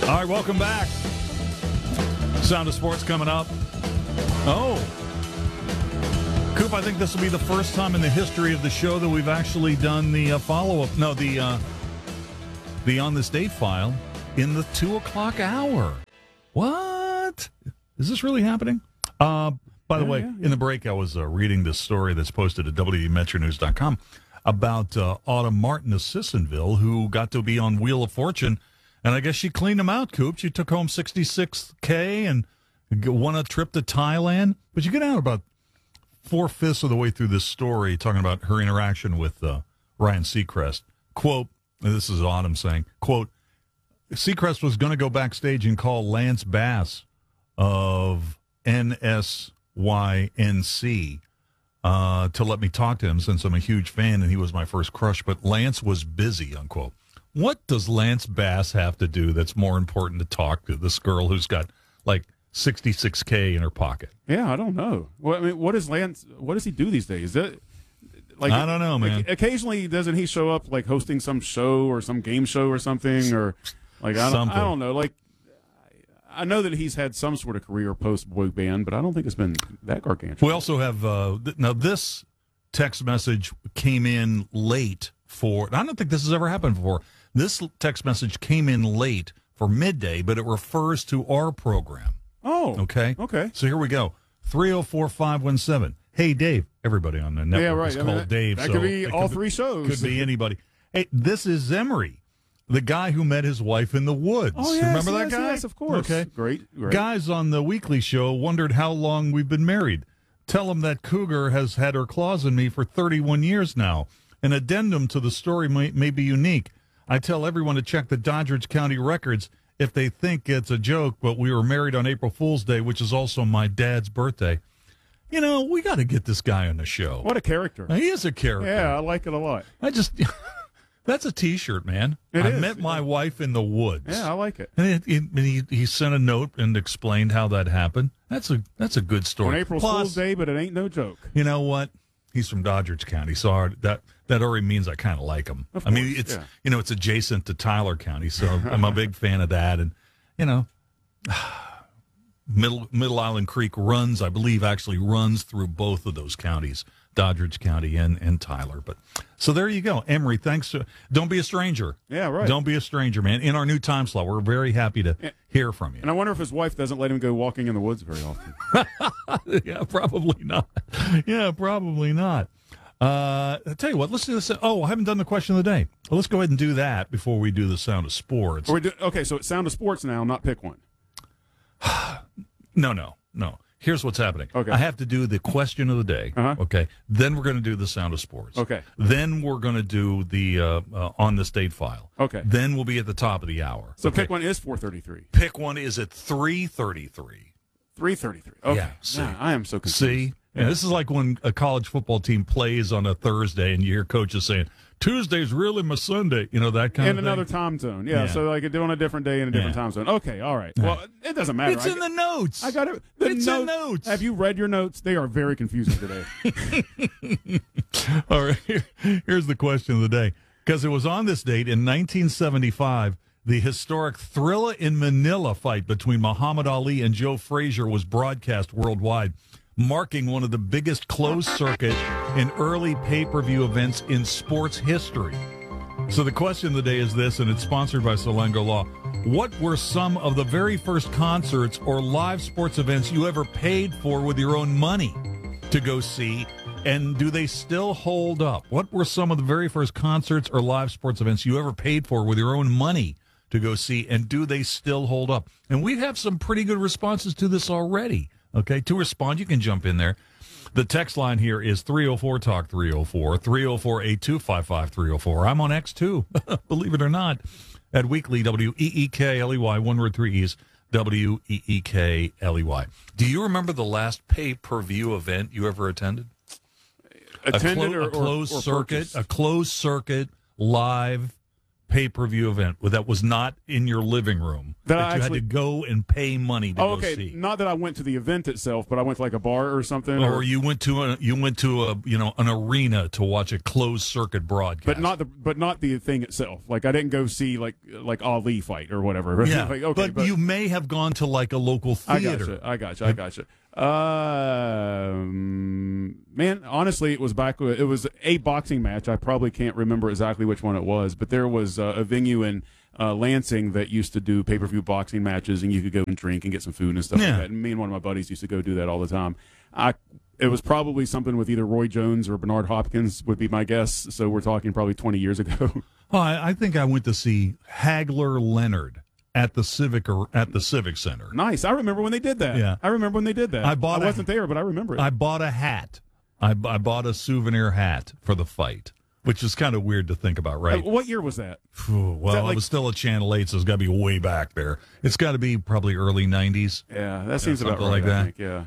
All right, welcome back. Sound of Sports coming up. Oh. Coop, I think this will be the first time in the history of the show that we've actually done the follow-up. No, the On This Date file in the 2 o'clock hour. What? Is this really happening? By the way, in the break, I was reading this story that's posted at WMetroNews.com about Autumn Martin of Sissonville, who got to be on Wheel of Fortune. And I guess she cleaned him out, Coop. She took home $66K and won a trip to Thailand. But you get out about 4/5 of the way through this story, talking about her interaction with Ryan Seacrest. Quote, and this is Autumn saying, quote, Seacrest was going to go backstage and call Lance Bass of NSYNC to let me talk to him since I'm a huge fan and he was my first crush. But Lance was busy, unquote. What does Lance Bass have to do that's more important to talk to this girl who's got like $66K in her pocket? Yeah, I don't know. Well, I mean, what does he do these days? I don't know, man. Occasionally, doesn't he show up like hosting some show or some game show or something, or like I don't know. Like I know that he's had some sort of career post boy band, but I don't think it's been that gargantuan. We also have now this text message came in late for. I don't think this has ever happened before. This text message came in late for midday, but it refers to our program. Oh, okay. So here we go. 304-517. Hey, Dave. Everybody on the network is called Dave. That could be all three shows. Could be anybody. Hey, this is Emery, the guy who met his wife in the woods. Oh, yes, remember that guy? Yes, of course. Okay. Great. Guys on the weekly show wondered how long we've been married. Tell them that Cougar has had her claws in me for 31 years now. An addendum to the story may be unique. I tell everyone to check the Doddridge County records if they think it's a joke, but we were married on April Fool's Day, which is also my dad's birthday. You know, we got to get this guy on the show. What a character. He is a character. Yeah, I like it a lot. That's a T-shirt, man. I met my wife in the woods. Yeah, I like it. And he sent a note and explained how that happened. That's a good story. On April Fool's Day, but it ain't no joke. You know what? He's from Doddridge County, so that already means I kind of like him. Of course, it's it's adjacent to Tyler County, so I'm a big fan of that. And Middle Island Creek runs through both of those counties, Doddridge County and Tyler. But so there you go, Emery. Thanks. Don't be a stranger. Yeah, right. Don't be a stranger, man. In our new time slot, we're very happy to hear from you. And I wonder if his wife doesn't let him go walking in the woods very often. Yeah, probably not. I tell you what, let's do this. Oh, I haven't done the question of the day. Well, let's go ahead and do that before we do the Sound of Sports. Okay, so it's Sound of Sports now, not pick one. No. Here's what's happening. Okay. I have to do the question of the day. Uh-huh. Okay. Then we're going to do the Sound of Sports. Okay. Then we're going to do the On This Date file. Okay. Then we'll be at the top of the hour. So pick one is 4:33. Pick one is at 3:33. 3:33. Okay. Yeah. See. I am so confused. See? Yeah, this is like when a college football team plays on a Thursday and you hear coaches saying, Tuesday's really my Sunday. You know, that kind of thing. In another time zone. Yeah, so like do on a different day in a different time zone. Okay, all right. Well, it doesn't matter. It's in the notes. I got it. It's in notes. Have you read your notes? They are very confusing today. All right, here's the question of the day. Because it was on this date in 1975, the historic Thrilla in Manila fight between Muhammad Ali and Joe Frazier was broadcast worldwide, marking one of the biggest closed circuit and early pay-per-view events in sports history. So the question of the day is this, and it's sponsored by Salengo Law. What were some of the very first concerts or live sports events you ever paid for with your own money to go see, and do they still hold up? What were some of the very first concerts or live sports events you ever paid for with your own money to go see, and do they still hold up? And we have some pretty good responses to this already. Okay, to respond, you can jump in there. The text line here is 304-TALK 304, 304-8255-304. I'm on X too, believe it or not, at Weekly, WEEKLEY, one word, three E's, WEEKLEY. Do you remember the last pay-per-view event you ever attended? Attended a closed circuit live pay-per-view event that was not in your living room that you had to go and pay money to go see? Not that I went to the event itself, but I went to like a bar or something, or you went to an arena to watch a closed circuit broadcast, but not the thing itself. Like I didn't go see like Ali fight or whatever. Yeah, like, but you may have gone to like a local theater. I gotcha. Man, honestly, it was a boxing match. I probably can't remember exactly which one it was, but there was a venue in Lansing that used to do pay-per-view boxing matches, and you could go and drink and get some food and stuff like that. And me and one of my buddies used to go do that all the time. It was probably something with either Roy Jones or Bernard Hopkins would be my guess. So we're talking probably 20 years ago. Oh, I think I went to see Hagler Leonard at the Civic Center. Nice. I remember when they did that. Yeah. I remember when they did that. I wasn't there, but I remember it. I bought a hat. I bought a souvenir hat for the fight, which is kind of weird to think about, right? What year was that? Well, it was still a Channel 8, so it's got to be way back there. It's got to be probably early 90s. Yeah, that seems about right, like that. I think, yeah.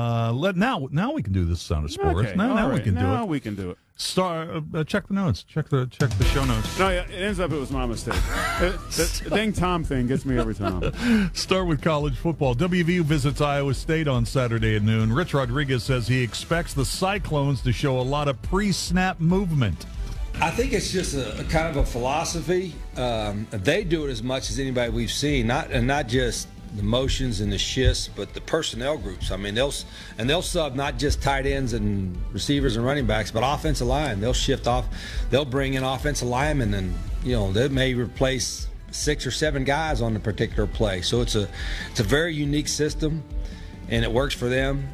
Now we can do this Sound of Sports. Okay, now we can do it. Now we can do it. Check the notes. Check the show notes. No, yeah, it ends up it was my mistake. The dang Tom thing gets me every time. Start with college football. WVU visits Iowa State on Saturday at noon. Rich Rodriguez says he expects the Cyclones to show a lot of pre-snap movement. I think it's just a kind of a philosophy. They do it as much as anybody we've seen, not just the motions and the shifts, but the personnel groups. I mean, they'll sub not just tight ends and receivers and running backs, but offensive line. They'll shift off. They'll bring in offensive linemen, and they may replace 6 or 7 guys on a particular play. So it's a very unique system, and it works for them.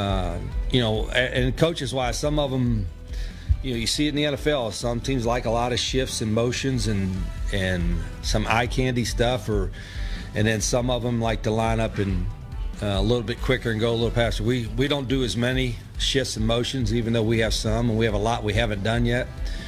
And coaches-wise, some of them. You see it in the NFL. Some teams like a lot of shifts and motions and some eye candy stuff, and then some of them like to line up and a little bit quicker and go a little faster. We don't do as many shifts and motions, even though we have some, and we have a lot we haven't done yet.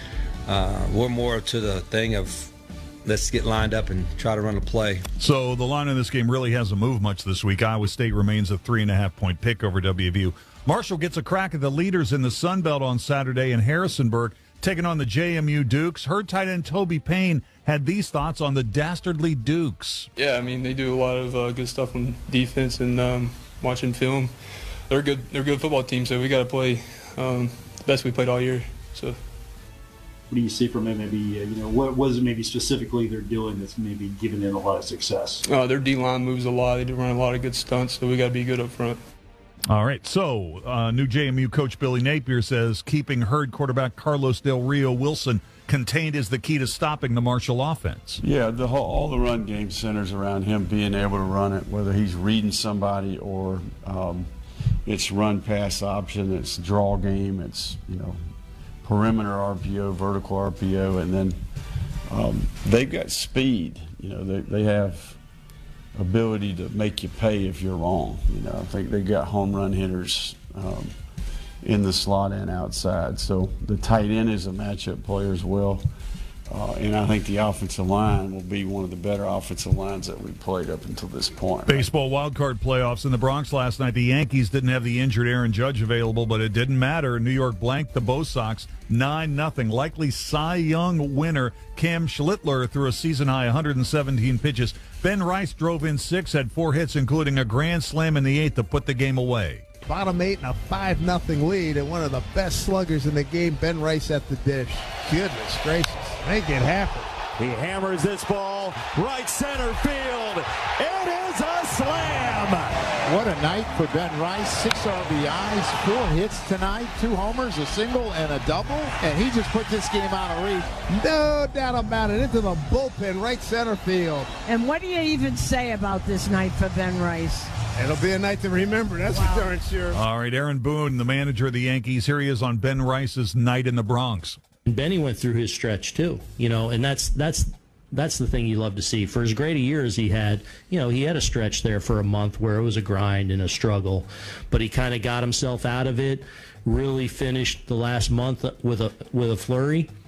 We're more to the thing of let's get lined up and try to run a play. So the line in this game really hasn't moved much this week. Iowa State remains a 3.5-point pick over WVU. Marshall gets a crack at the leaders in the Sun Belt on Saturday in Harrisonburg, taking on the JMU Dukes. Her tight end Toby Payne had these thoughts on the dastardly Dukes. Yeah, I mean, they do a lot of good stuff on defense and watching film. They're a good football team, so we got to play the best we played all year. So, what do you see from it? Maybe what was it maybe specifically they're doing that's maybe giving them a lot of success? Their D-line moves a lot. They do run a lot of good stunts, so we got to be good up front. All right, so new JMU coach Billy Napier says keeping Herd quarterback Carlos Del Rio Wilson contained is the key to stopping the Marshall offense. Yeah, all the run game centers around him being able to run it, whether he's reading somebody or it's run pass option, it's draw game, it's perimeter RPO, vertical RPO, and then they've got speed. They have ability to make you pay if you're wrong. I think they got home run hitters in the slot and outside. So the tight end is a matchup player as well. And I think the offensive line will be one of the better offensive lines that we played up until this point. Baseball wildcard playoffs in the Bronx last night. The Yankees didn't have the injured Aaron Judge available, but it didn't matter. New York blanked the Bo Sox 9-0. Likely Cy Young winner Cam Schlittler threw a season-high 117 pitches. Ben Rice drove in 6, had 4 hits, including a grand slam in the 8th to put the game away. Bottom 8 and a 5-0 lead, and one of the best sluggers in the game, Ben Rice at the dish. Goodness gracious, make it happen. He hammers this ball right center field. It is a slam. What a night for Ben Rice. 6 RBIs, 4 hits tonight, 2 homers, a single, and a double. And he just put this game out of reach. No doubt about it. Into the bullpen, right center field. And what do you even say about this night for Ben Rice? It'll be a night to remember, that's for darn sure. All right, Aaron Boone, the manager of the Yankees, here he is on Ben Rice's night in the Bronx. Benny went through his stretch too, and that's the thing you love to see. For as great a year as he had, he had a stretch there for a month where it was a grind and a struggle, but he kind of got himself out of it, really finished the last month with a flurry,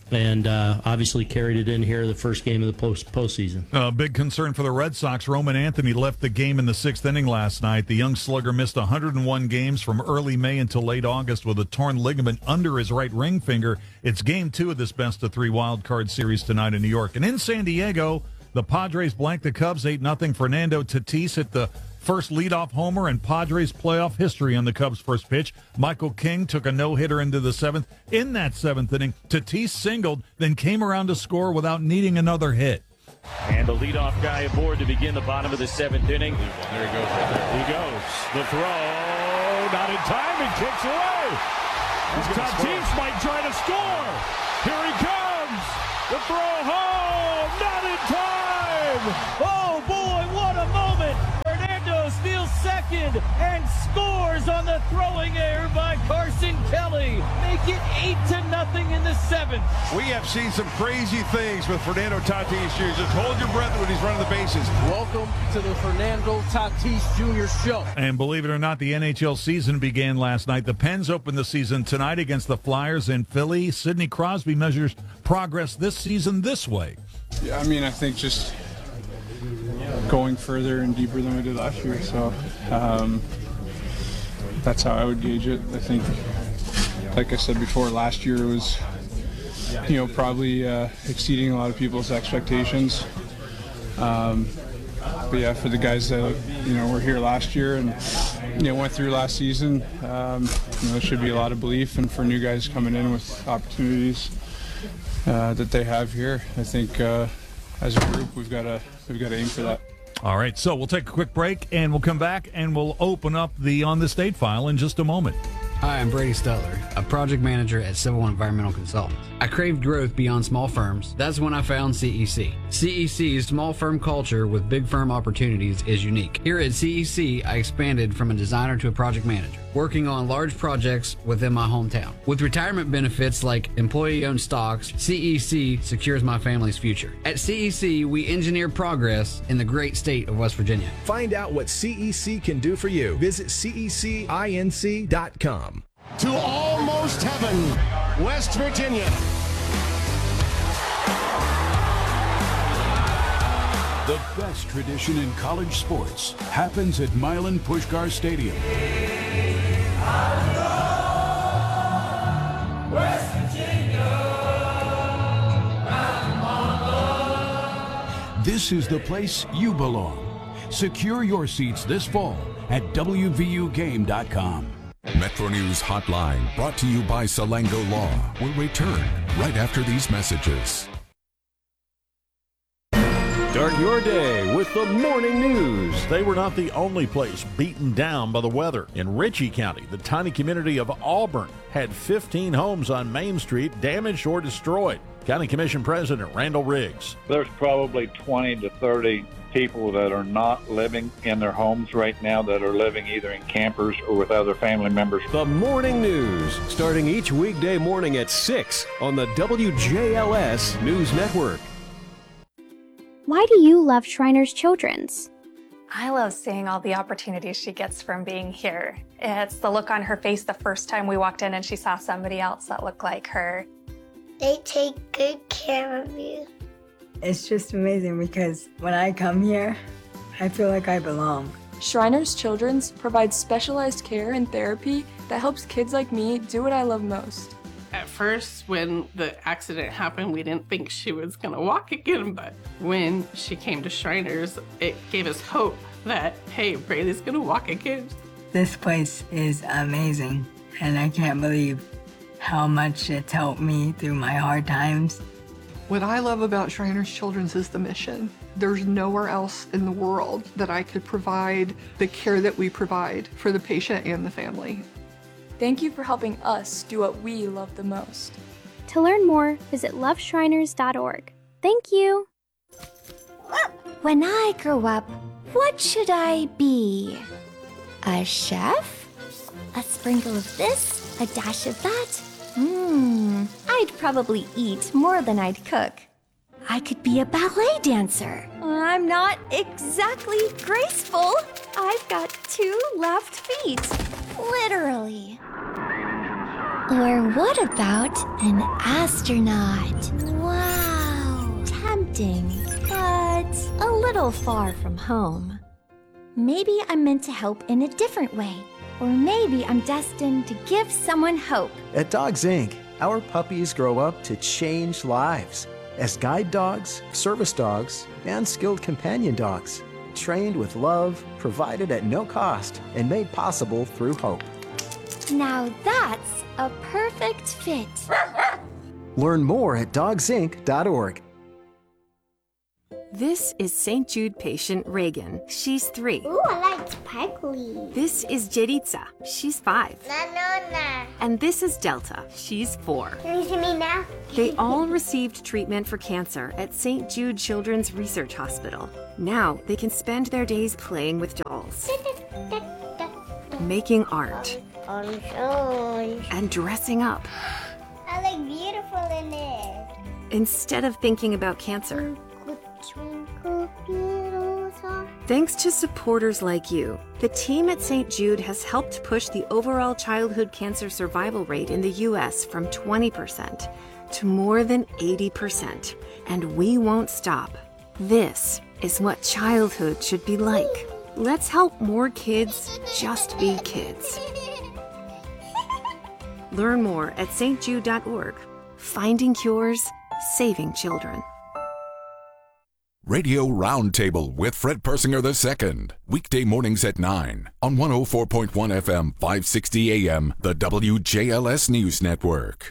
and obviously carried it in here the first game of the postseason. Big concern for the Red Sox. Roman Anthony left the game in the 6th inning last night. The young slugger missed 101 games from early May until late August with a torn ligament under his right ring finger. It's game 2 of this best-of-3 wild card series tonight in New York. And in San Diego, the Padres blanked the Cubs 8-0. Fernando Tatis hit the first leadoff homer in Padres playoff history on the Cubs' first pitch. Michael King took a no-hitter into the 7th. In that 7th inning, Tatis singled, then came around to score without needing another hit. And the leadoff guy aboard to begin the bottom of the 7th inning. There he goes. Right there. He goes. The throw, not in time, and kicks away. Tatis might try to score. Here he comes. The throw home, not in time. Oh boy, what a moment. Fernando steals second and scores on the throwing error by Carson Kelly. Make it 8-0 in the 7th. We have seen some crazy things with Fernando Tatis Jr. Just hold your breath when he's running the bases. Welcome to the Fernando Tatis Jr. Show. And believe it or not, the NHL season began last night. The Pens opened the season tonight against the Flyers in Philly. Sidney Crosby measures progress this season this way. Yeah, I mean, I think just going further and deeper than we did last year. So that's how I would gauge it. I think, like I said before, last year was, probably exceeding a lot of people's expectations. But yeah, for the guys that, were here last year and, went through last season, there should be a lot of belief. And for new guys coming in with opportunities that they have here, I think as a group, we've got to aim for that. All right, so we'll take a quick break, and we'll come back, and we'll open up the On the State file in just a moment. Hi, I'm Brady Stutler, a project manager at Civil Environmental Consultants. I craved growth beyond small firms. That's when I found CEC. CEC's small firm culture with big firm opportunities is unique. Here at CEC, I expanded from a designer to a project manager, working on large projects within my hometown. With retirement benefits like employee-owned stocks, CEC secures my family's future. At CEC, we engineer progress in the great state of West Virginia. Find out what CEC can do for you. Visit CECinc.com. To almost heaven, West Virginia. The best tradition in college sports happens at Milan Puskar Stadium. West Virginia. This is the place you belong. Secure your seats this fall at WVUGame.com. Metro News Hotline, brought to you by Salango Law, will return right after these messages. Start your day with the morning news. They were not the only place beaten down by the weather. In Ritchie County, the tiny community of Auburn had 15 homes on Main Street damaged or destroyed. County Commission President Randall Riggs. There's probably 20 to 30 people that are not living in their homes right now, that are living either in campers or with other family members. The morning news, starting each weekday morning at 6 on the WJLS News Network. Why do you love Shriners Children's? I love seeing all the opportunities she gets from being here. It's the look on her face the first time we walked in and she saw somebody else that looked like her. They take good care of you. It's just amazing because when I come here, I feel like I belong. Shriners Children's provides specialized care and therapy that helps kids like me do what I love most. At first, when the accident happened, we didn't think she was gonna walk again, but when she came to Shriners, it gave us hope that, hey, Braylee's gonna walk again. This place is amazing, and I can't believe how much it's helped me through my hard times. What I love about Shriners Children's is the mission. There's nowhere else in the world that I could provide the care that we provide for the patient and the family. Thank you for helping us do what we love the most. To learn more, visit loveshriners.org. Thank you. When I grow up, what should I be? A chef? A sprinkle of this, a dash of that? I'd probably eat more than I'd cook. I could be a ballet dancer. I'm not exactly graceful. I've got 2 left feet. Literally. Or what about an astronaut? Wow, tempting, but a little far from home. Maybe I'm meant to help in a different way. Or maybe I'm destined to give someone hope. At Dogs Inc., our puppies grow up to change lives as guide dogs, service dogs, and skilled companion dogs. Trained with love, provided at no cost, and made possible through hope. Now that's a perfect fit. Learn more at dogsinc.org. This is St. Jude patient Reagan. She's 3. Ooh, I like sparkly. This is Jeritza. She's 5. Na. And this is Delta. She's 4. Can you see me now? They all received treatment for cancer at St. Jude Children's Research Hospital. Now they can spend their days playing with dolls, making art, and dressing up. I look beautiful in it. Instead of thinking about cancer. Thanks to supporters like you, the team at St. Jude has helped push the overall childhood cancer survival rate in the U.S. from 20% to more than 80%. And we won't stop. This is what childhood should be like. Let's help more kids just be kids. Learn more at stjude.org. Finding cures, saving children. Radio Roundtable with Fred Persinger II. Weekday mornings at 9 on 104.1 FM, 560 AM, the WJLS News Network.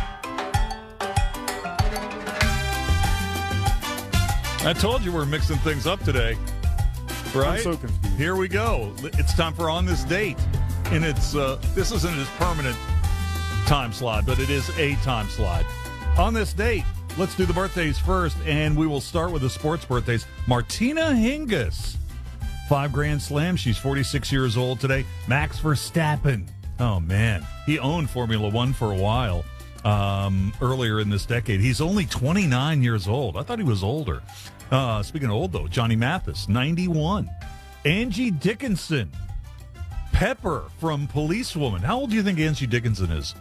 I told you we're mixing things up today. Right? I'm so confused. Here we go. It's time for On This Date. And it's this isn't his permanent time slot, but it is a time slot. On This Date, let's do the birthdays first, and we will start with the sports birthdays. Martina Hingis, 5 Grand Slams. She's 46 years old today. Max Verstappen. Oh, man. He owned Formula One for a while earlier in this decade. He's only 29 years old. I thought he was older. Speaking of old, though, Johnny Mathis, 91. Angie Dickinson. Pepper from Policewoman. How old do you think Angie Dickinson is?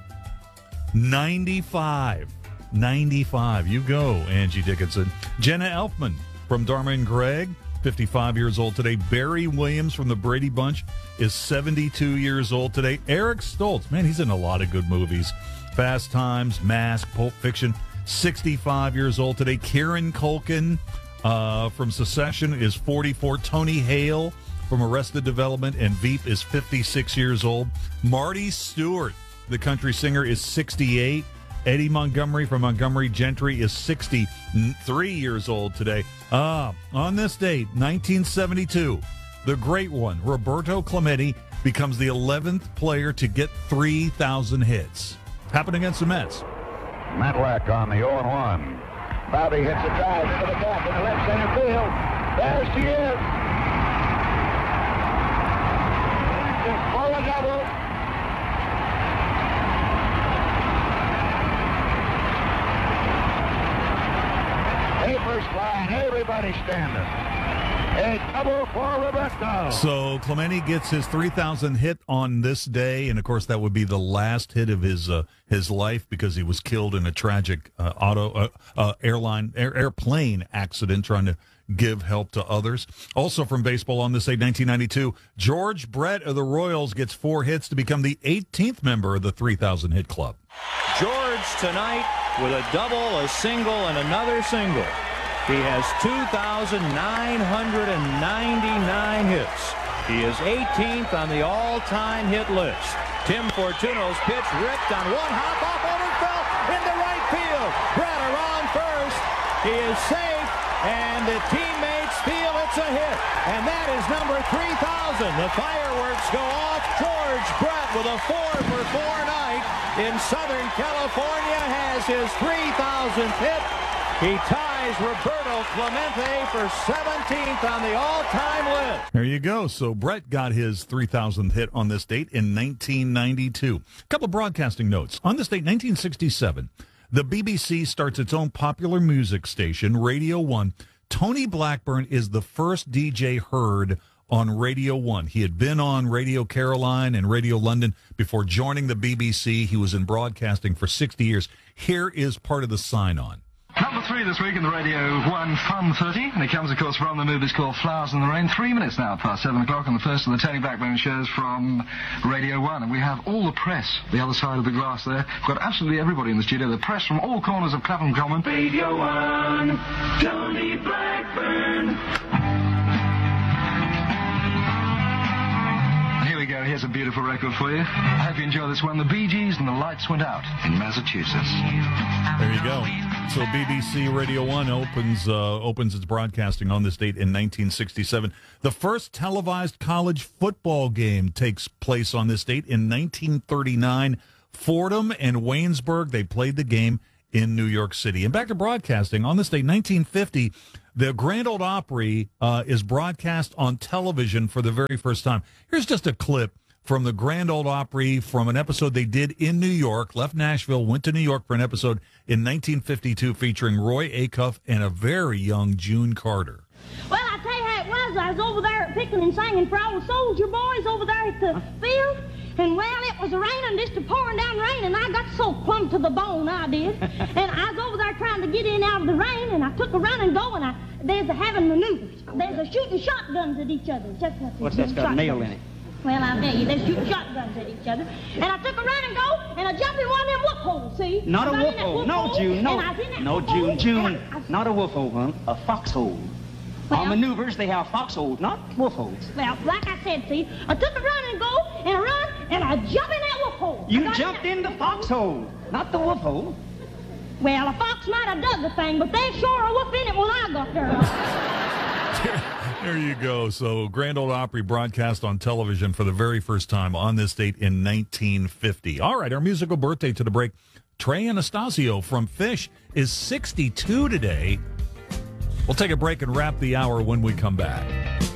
95. 95. You go, Angie Dickinson. Jenna Elfman from Dharma and Greg, 55 years old today. Barry Williams from the Brady Bunch is 72 years old today. Eric Stoltz, man, he's in a lot of good movies. Fast Times, Mask, Pulp Fiction, 65 years old today. Kieran Culkin from Succession is 44. Tony Hale from Arrested Development and Veep is 56 years old. Marty Stewart, the country singer, is 68. Eddie Montgomery from Montgomery Gentry is 63 years old today. On this date, 1972, the great one, Roberto Clemente, becomes the 11th player to get 3,000 hits. Happened against the Mets. Matlack on the 0-1. Bobby hits a drive into the gap in the left center field. There she is. Just for a double. Papers flying, everybody standing. A double for Roberto. So Clemente gets his 3,000 hit on this day, and of course that would be the last hit of his life because he was killed in a tragic airplane accident trying to give help to others. Also from baseball on this day, 1992, George Brett of the Royals gets 4 hits to become the 18th member of the 3,000 hit club. George tonight with a double, a single, and another single. He has 2,999 hits. He is 18th on the all-time hit list. Tim Fortuno's pitch ripped on one hop off over fell into right field. Brett around first. He is safe, and the teammates feel it's a hit. And that is number 3,000. The fireworks go off. George Brett with a 4-for-4 night in Southern California has his 3,000th hit. He ties Roberto Clemente for 17th on the all-time list. There you go. So Brett got his 3,000th hit on this date in 1992. A couple of broadcasting notes. On this date, 1967, the BBC starts its own popular music station, Radio 1. Tony Blackburn is the first DJ heard on Radio 1. He had been on Radio Caroline and Radio London before joining the BBC. He was in broadcasting for 60 years. Here is part of the sign-on. Number 3 this week in the Radio 1 Fun 30, and it comes, of course, from the movie called Flowers in the Rain. 3 minutes now past 7 o'clock on the first of the Tony Blackburn shows from Radio 1. And we have all the press, the other side of the glass there. We've got absolutely everybody in the studio, the press from all corners of Clapham Common. Radio 1, Tony Blackburn. Here we go, here's a beautiful record for you. I hope you enjoy this one. The Bee Gees and the Lights Went Out in Massachusetts. There you go. So BBC Radio 1 opens its broadcasting on this date in 1967. The first televised college football game takes place on this date in 1939. Fordham and Waynesburg, they played the game in New York City. And back to broadcasting, on this date, 1950, the Grand Ole Opry is broadcast on television for the very first time. Here's just a clip from the Grand Ole Opry from an episode they did in New York, left Nashville, went to New York for an episode in 1952 featuring Roy Acuff and a very young June Carter. Well, I tell you how it was. I was over there picking and singing for all the soldier boys over there at the field. And, well, it was raining, just a pouring down rain, and I got so plumb to the bone, I did. And I was over there trying to get in out of the rain, and I took a run and go, and there's a having maneuvers. There's a shooting shotguns at each other. What's that's got a nail in it? Well, I'll tell you, they're shooting shotguns at each other. And I took a run and go, and I jumped in one of them whoop holes, see? Not a whoop hole. No, June, no. No, June. Not a whoop hole, huh? A foxhole. Well, on maneuvers, they have foxholes, not whoop holes. Well, like I said, see, I took a run and go, and I run, and I jump in that whoop hole. You jumped in the foxhole, not the whoop hole. Well, a fox might have dug the thing, but they sure a whoop in it when I got there. There you go. So Grand Ole Opry broadcast on television for the very first time on this date in 1950. All right, our musical birthday to the break. Trey Anastasio from Phish is 62 today. We'll take a break and wrap the hour when we come back.